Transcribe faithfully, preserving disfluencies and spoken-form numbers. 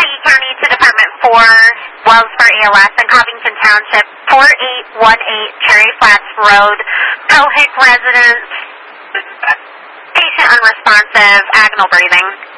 Lee County to Department four, Wells for A L S in Covington Township, four eight one eight Cherry Flats Road, Cohick residence, patient unresponsive, agonal breathing.